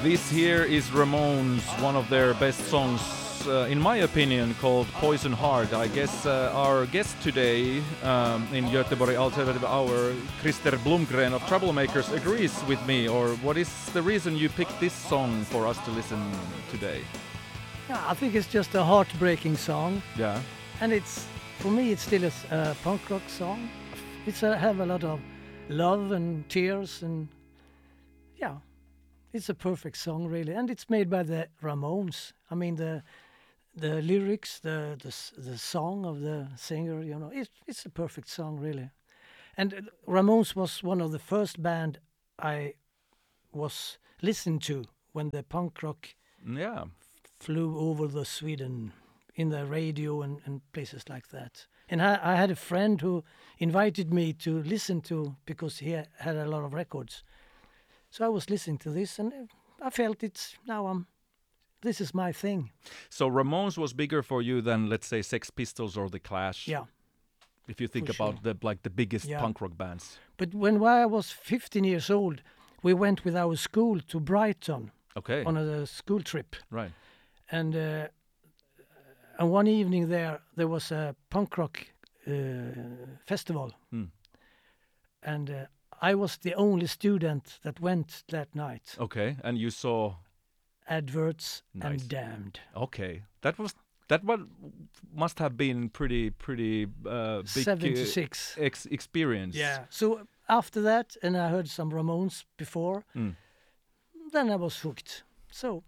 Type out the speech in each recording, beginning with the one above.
This here is Ramones, one of their best songs, in my opinion, called Poison Heart. I guess our guest today in Göteborg Alternative Hour, Christer Blomgren of Troublemakers, agrees with me. Or what is the reason you picked this song for us to listen today? Yeah, I think it's just a heartbreaking song. Yeah. And for me, it's still a punk rock song. It's have a lot of love and tears and yeah. It's a perfect song, really, and it's made by the Ramones. I mean, the lyrics, the song of the singer, you know, it's a perfect song, really. And Ramones was one of the first band I was listened to when the punk rock flew over the Sweden in the radio and places like that. And I had a friend who invited me to listen to because he had a lot of records. So I was listening to this, and I felt this is my thing. So Ramones was bigger for you than, let's say, Sex Pistols or The Clash. Yeah. If you think about the biggest punk rock bands. But when I was 15 years old, we went with our school to Brighton. Okay. On a school trip. Right. And one evening there was a punk rock festival. And I was the only student that went that night. Okay, and you saw Adverts and Damned. Okay, that one must have been pretty big 76 experience. Yeah. So after that, and I heard some Ramones before, then I was hooked. So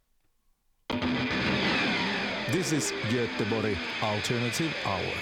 this is Göteborg Alternative Hour.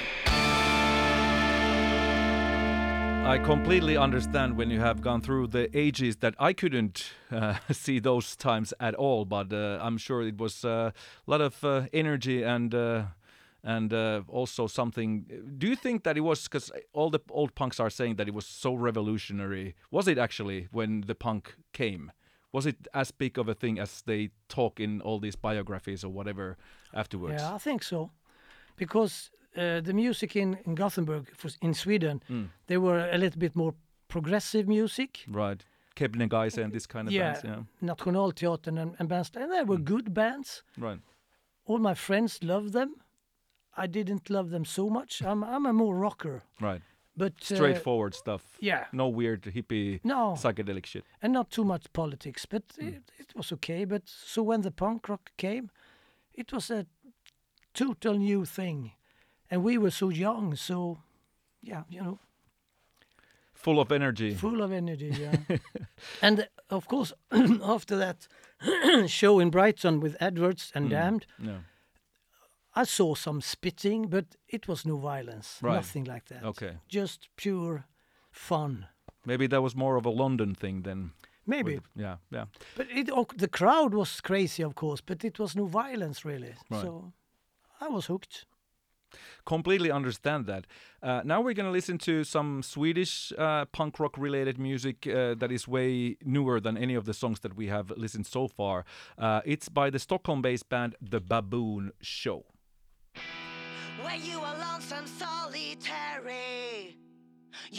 I completely understand when you have gone through the ages that I couldn't see those times at all, but I'm sure it was a lot of energy and also something. Do you think that it was, because all the old punks are saying that it was so revolutionary, was it actually when the punk came? Was it as big of a thing as they talk in all these biographies or whatever afterwards? Yeah, I think so, because the music in Gothenburg, in Sweden, they were a little bit more progressive music. Right. Kebnekaise and this kind of bands. Yeah. Nationalteatern and bands. And they were good bands. Right. All my friends loved them. I didn't love them so much. I'm a more rocker. Right. But straightforward stuff. Yeah. No weird hippie psychedelic shit. And not too much politics. But it was okay. But so when the punk rock came, it was a total new thing. And we were so young, so, yeah, you know. Full of energy. Full of energy, yeah. And, of course, after that show in Brighton with Adverts and Damned, I saw some spitting, but it was no violence. Right. Nothing like that. Okay. Just pure fun. Maybe that was more of a London thing then. Maybe. Yeah. But the crowd was crazy, of course, but it was no violence, really. Right. So I was hooked. Completely understand that. Now we're going to listen to some Swedish punk rock related music that is way newer than any of the songs that we have listened so far. It's by the Stockholm-based band The Baboon Show. Were you alone and solitary?